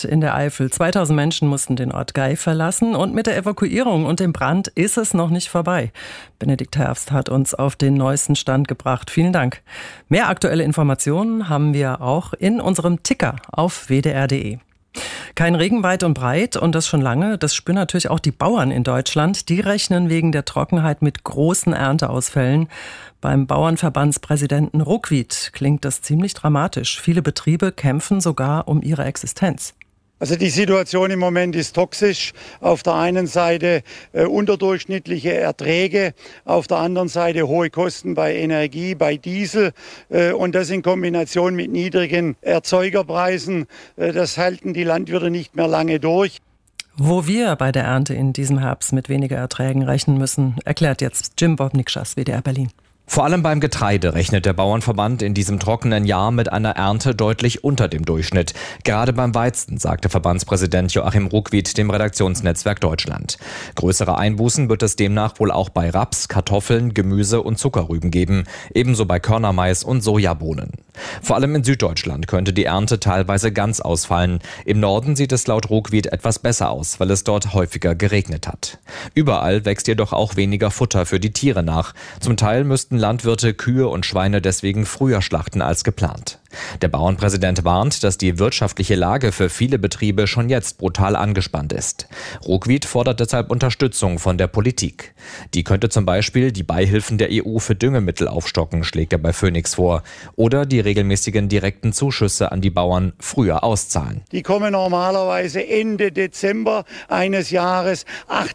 in der Eifel. 2000 Menschen mussten den Ort Gay verlassen und mit der Evakuierung und dem Brand ist es noch nicht vorbei. Benedikt Herbst hat uns auf den neuesten Stand gebracht. Vielen Dank. Mehr aktuelle Informationen haben wir auch in unserem Ticker auf wdr.de. Kein Regen weit und breit und das schon lange. Das spüren natürlich auch die Bauern in Deutschland. Die rechnen wegen der Trockenheit mit großen Ernteausfällen. Beim Bauernverbandspräsidenten Ruckwied klingt das ziemlich dramatisch. Viele Betriebe kämpfen sogar um ihre Existenz. Also die Situation im Moment ist toxisch. Auf der einen Seite unterdurchschnittliche Erträge, auf der anderen Seite hohe Kosten bei Energie, bei Diesel und das in Kombination mit niedrigen Erzeugerpreisen. Das halten die Landwirte nicht mehr lange durch. Wo wir bei der Ernte in diesem Herbst mit weniger Erträgen rechnen müssen, erklärt jetzt Jim Bob-Nikschas, WDR Berlin. Vor allem beim Getreide rechnet der Bauernverband in diesem trockenen Jahr mit einer Ernte deutlich unter dem Durchschnitt. Gerade beim Weizen, sagte Verbandspräsident Joachim Ruckwied dem Redaktionsnetzwerk Deutschland. Größere Einbußen wird es demnach wohl auch bei Raps, Kartoffeln, Gemüse und Zuckerrüben geben, ebenso bei Körnermais und Sojabohnen. Vor allem in Süddeutschland könnte die Ernte teilweise ganz ausfallen. Im Norden sieht es laut Ruckwied etwas besser aus, weil es dort häufiger geregnet hat. Überall wächst jedoch auch weniger Futter für die Tiere nach. Zum Teil müssten Landwirte Kühe und Schweine deswegen früher schlachten als geplant. Der Bauernpräsident warnt, dass die wirtschaftliche Lage für viele Betriebe schon jetzt brutal angespannt ist. Ruckwied fordert deshalb Unterstützung von der Politik. Die könnte zum Beispiel die Beihilfen der EU für Düngemittel aufstocken, schlägt er bei Phoenix vor. Oder die regelmäßigen direkten Zuschüsse an die Bauern früher auszahlen. Die kommen normalerweise Ende Dezember eines Jahres,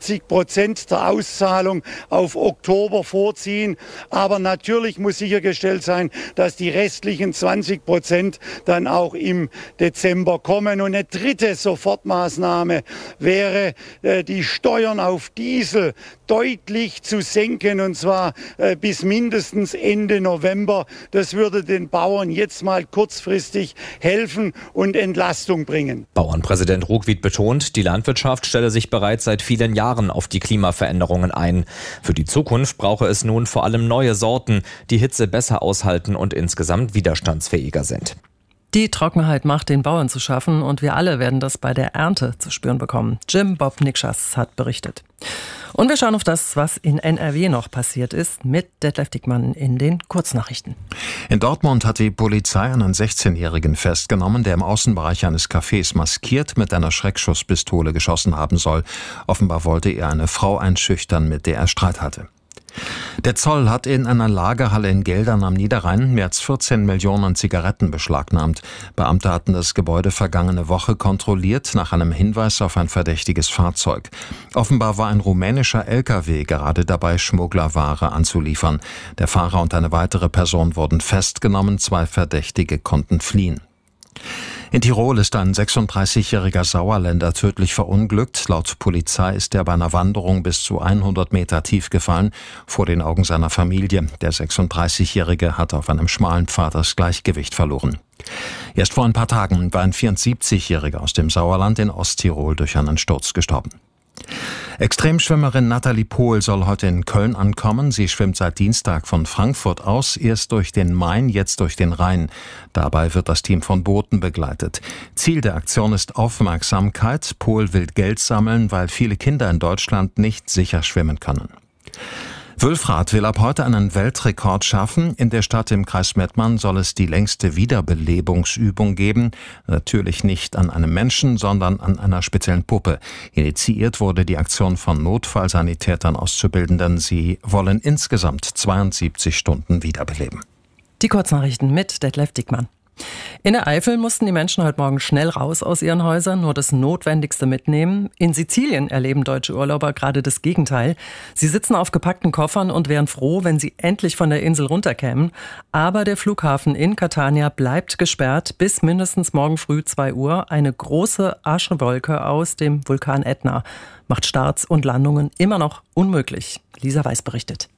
80% der Auszahlung auf Oktober vorziehen. Aber natürlich muss sichergestellt sein, dass die restlichen 20% dann auch im Dezember kommen. Und eine dritte Sofortmaßnahme wäre, die Steuern auf Diesel deutlich zu senken, und zwar bis mindestens Ende November. Das würde den Bauern jetzt mal kurzfristig helfen und Entlastung bringen. Bauernpräsident Ruckwied betont, die Landwirtschaft stelle sich bereits seit vielen Jahren auf die Klimaveränderungen ein. Für die Zukunft brauche es nun vor allem neue Sorten, die Hitze besser aushalten und insgesamt widerstandsfähiger sind. Die Trockenheit macht den Bauern zu schaffen und wir alle werden das bei der Ernte zu spüren bekommen. Jim Bob-Nikschas hat berichtet. Und wir schauen auf das, was in NRW noch passiert ist, mit Detlef Dickmann in den Kurznachrichten. In Dortmund hat die Polizei einen 16-Jährigen festgenommen, der im Außenbereich eines Cafés maskiert mit einer Schreckschusspistole geschossen haben soll. Offenbar wollte er eine Frau einschüchtern, mit der er Streit hatte. Der Zoll hat in einer Lagerhalle in Geldern am Niederrhein mehr als 14 Millionen Zigaretten beschlagnahmt. Beamte hatten das Gebäude vergangene Woche kontrolliert nach einem Hinweis auf ein verdächtiges Fahrzeug. Offenbar war ein rumänischer LKW gerade dabei, Schmugglerware anzuliefern. Der Fahrer und eine weitere Person wurden festgenommen, 2 Verdächtige konnten fliehen. In Tirol ist ein 36-jähriger Sauerländer tödlich verunglückt. Laut Polizei ist er bei einer Wanderung bis zu 100 Meter tief gefallen, vor den Augen seiner Familie. Der 36-jährige hat auf einem schmalen Pfad das Gleichgewicht verloren. Erst vor ein paar Tagen war ein 74-jähriger aus dem Sauerland in Osttirol durch einen Sturz gestorben. Extremschwimmerin Nathalie Pohl soll heute in Köln ankommen. Sie schwimmt seit Dienstag von Frankfurt aus, erst durch den Main, jetzt durch den Rhein. Dabei wird das Team von Booten begleitet. Ziel der Aktion ist Aufmerksamkeit. Pohl will Geld sammeln, weil viele Kinder in Deutschland nicht sicher schwimmen können. Wülfrath will ab heute einen Weltrekord schaffen. In der Stadt im Kreis Mettmann soll es die längste Wiederbelebungsübung geben. Natürlich nicht an einem Menschen, sondern an einer speziellen Puppe. Initiiert wurde die Aktion von Notfallsanitätern Auszubildenden. Sie wollen insgesamt 72 Stunden wiederbeleben. Die Kurznachrichten mit Detlef Dickmann. In der Eifel mussten die Menschen heute Morgen schnell raus aus ihren Häusern, nur das Notwendigste mitnehmen. In Sizilien erleben deutsche Urlauber gerade das Gegenteil. Sie sitzen auf gepackten Koffern und wären froh, wenn sie endlich von der Insel runterkämen. Aber der Flughafen in Catania bleibt gesperrt bis mindestens morgen früh 2 Uhr. Eine große Aschewolke aus dem Vulkan Ätna macht Starts und Landungen immer noch unmöglich. Lisa Weiß berichtet.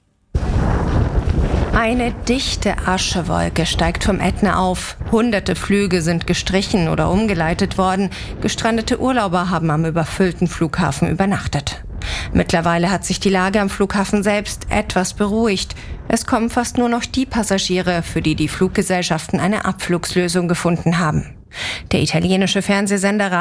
Eine dichte Aschewolke steigt vom Ätna auf. Hunderte Flüge sind gestrichen oder umgeleitet worden. Gestrandete Urlauber haben am überfüllten Flughafen übernachtet. Mittlerweile hat sich die Lage am Flughafen selbst etwas beruhigt. Es kommen fast nur noch die Passagiere, für die die Fluggesellschaften eine Abflugslösung gefunden haben. Der italienische Fernsehsender